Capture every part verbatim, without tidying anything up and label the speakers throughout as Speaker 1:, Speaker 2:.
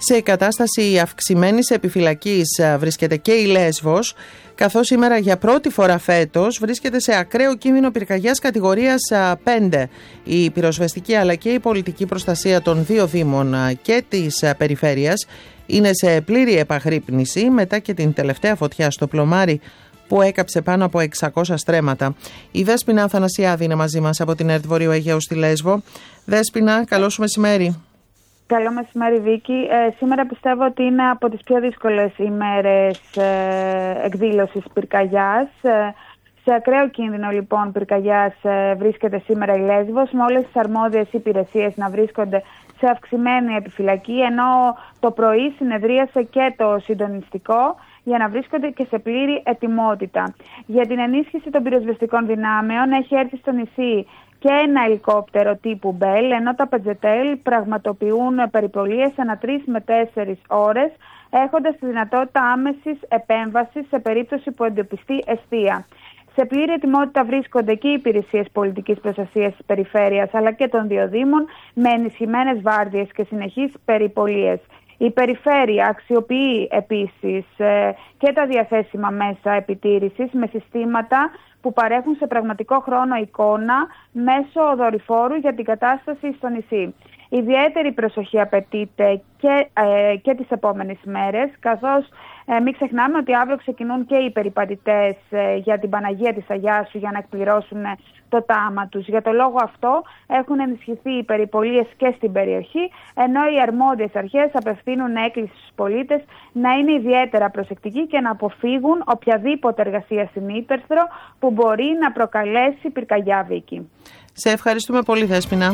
Speaker 1: Σε κατάσταση αυξημένης επιφυλακής βρίσκεται και η Λέσβος, καθώς σήμερα για πρώτη φορά φέτος βρίσκεται σε ακραίο κίνδυνο πυρκαγιάς κατηγορίας πέντε. Η πυροσβεστική αλλά και η πολιτική προστασία των δύο δήμων και της περιφέρειας είναι σε πλήρη επαγρύπνηση μετά και την τελευταία φωτιά στο Πλωμάρι που έκαψε πάνω από εξακόσια στρέμματα. Η Δέσποινα Αθανασιάδη είναι μαζί μας από την ΕΡΤ Βορείου Αιγαίου στη Λέσβο. Δέσποινα, καλό σου μεσημέρι.
Speaker 2: Καλό μεσημέρι, Βίκη. Ε, σήμερα πιστεύω ότι είναι από τις πιο δύσκολες ημέρες ε, εκδήλωσης πυρκαγιάς. Ε, σε ακραίο κίνδυνο λοιπόν πυρκαγιάς ε, βρίσκεται σήμερα η Λέσβος, με όλες τις αρμόδιες υπηρεσίες να βρίσκονται σε αυξημένη επιφυλακή, ενώ το πρωί συνεδρίασε και το συντονιστικό για να βρίσκονται και σε πλήρη ετοιμότητα. Για την ενίσχυση των πυροσβεστικών δυνάμεων έχει έρθει στο νησί και ένα ελικόπτερο τύπου Bell, ενώ τα Πετζετέλ πραγματοποιούν περιπολίες ανά τρεις με τέσσερις ώρες, έχοντας τη δυνατότητα άμεσης επέμβασης σε περίπτωση που εντοπιστεί εστία. Σε πλήρη ετοιμότητα βρίσκονται και οι υπηρεσίες πολιτικής προστασίας της περιφέρειας αλλά και των δύο δήμων, με ενισχυμένες βάρδιες και συνεχείς περιπολίες. Η περιφέρεια αξιοποιεί επίσης ε, και τα διαθέσιμα μέσα επιτήρησης με συστήματα που παρέχουν σε πραγματικό χρόνο εικόνα μέσω δορυφόρου για την κατάσταση στο νησί. Ιδιαίτερη προσοχή απαιτείται και, ε, και τις επόμενες μέρες, καθώς ε, μην ξεχνάμε ότι αύριο ξεκινούν και οι περιπατητές ε, για την Παναγία της Αγιάσου για να εκπληρώσουν ε, το τάμα τους. Για το λόγο αυτό έχουν ενισχυθεί οι περιπολίες και στην περιοχή, ενώ οι αρμόδιες αρχές απευθύνουν έκκληση στους πολίτες να είναι ιδιαίτερα προσεκτικοί και να αποφύγουν οποιαδήποτε εργασία στην ύπαιθρο που μπορεί να προκαλέσει πυρκαγιά, Βίκη.
Speaker 1: Σε ευχαριστούμε πολύ, Δέσποινα.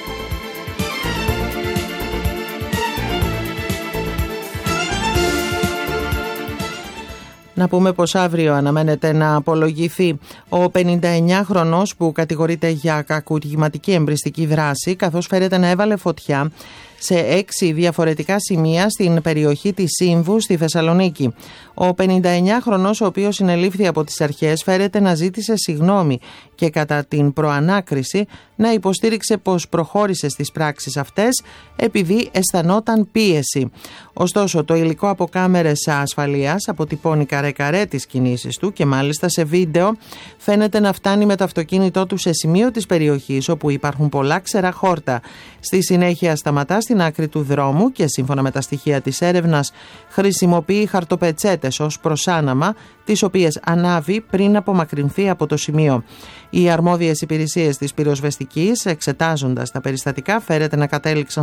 Speaker 1: Να πούμε πως αύριο αναμένεται να απολογηθεί ο πενηνταεννιάχρονος που κατηγορείται για κακουργηματική εμπριστική δράση, καθώς φέρεται να έβαλε φωτιά σε έξι διαφορετικά σημεία στην περιοχή της Σύμβου στη Θεσσαλονίκη. Ο πενηνταεννιάχρονος, ο οποίος συνελήφθη από τις αρχές, φέρεται να ζήτησε συγγνώμη και κατά την προανάκριση να υποστήριξε πως προχώρησε στις πράξεις αυτές επειδή αισθανόταν πίεση. Ωστόσο, το υλικό από κάμερες ασφαλείας αποτυπώνει καρέ-καρέ τις κινήσεις του και μάλιστα σε βίντεο φαίνεται να φτάνει με το αυτοκίνητό του σε σημείο της περιοχής όπου υπάρχουν πολλά ξερά χόρτα. Στη συνέχεια σταματά στην άκρη του δρόμου και σύμφωνα με τα στοιχεία της έρευνας χρησιμοποιεί χαρτοπετσέτες ως προσάναμα, τις οποίες ανάβει πριν απομακρυνθεί από το σημείο. Οι αρμόδιες υπηρεσίες της πυροσβεστικής, εξετάζοντας τα περιστατικά, φέρεται να κατέληξαν